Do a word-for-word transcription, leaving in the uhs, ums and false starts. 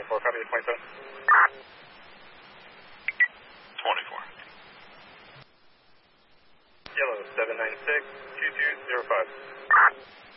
twenty-four, copy the twenty-seven. twenty-four. Yellow, seven nine six, two two zero five.